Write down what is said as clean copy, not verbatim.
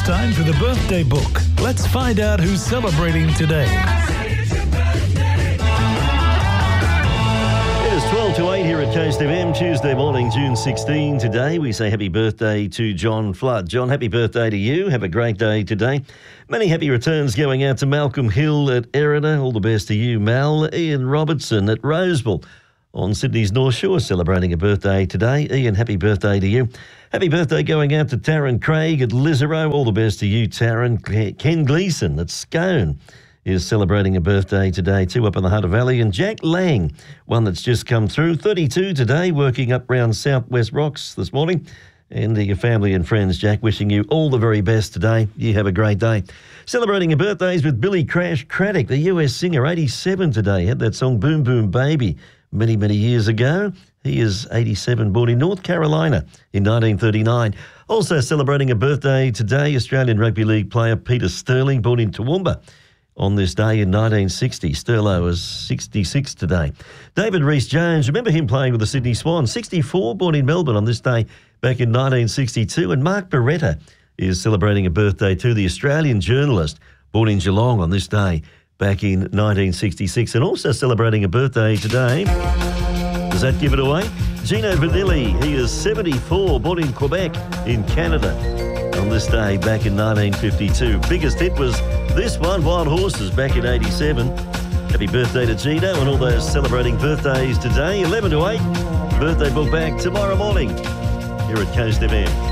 time for the birthday book. Let's find out who's celebrating today. It is 12 to 8 here at Coast FM, Tuesday morning, June 16. Today we say happy birthday to John Flood. John, happy birthday to you. Have a great day today. Many happy returns going out to Malcolm Hill at Erina. All the best to you, Mal. Ian Robertson at Roseville on Sydney's North Shore celebrating a birthday today. Ian, happy birthday to you. Happy birthday going out to Taryn Craig at Lisarow. All the best to you, Taryn. Ken Gleeson at Scone is celebrating a birthday today too up in the Hunter Valley. And Jack Lang, one that's just come through, 32 today, working up round Southwest Rocks this morning. And your family and friends, Jack, wishing you all the very best today. You have a great day. Celebrating your birthdays with Billy Crash Craddock, the US singer, 87 today. Had that song Boom Boom Baby many, many years ago. He is 87, born in North Carolina in 1939. Also celebrating a birthday today, Australian Rugby League player Peter Sterling, born in Toowoomba on this day in 1960. Sterlo is 66 today. David Rhys-Jones, remember him playing with the Sydney Swans, 64, born in Melbourne on this day back in 1962. And Mark Beretta is celebrating a birthday too, the Australian journalist, born in Geelong on this day back in 1966. And also celebrating a birthday today, does that give it away? Gino Vanilli, he is 74, born in Quebec in Canada on this day back in 1952. Biggest hit was this one, Wild Horses, back in 87. Happy birthday to Gino and all those celebrating birthdays today. 11 to 8, birthday book back tomorrow morning here at Coast FM.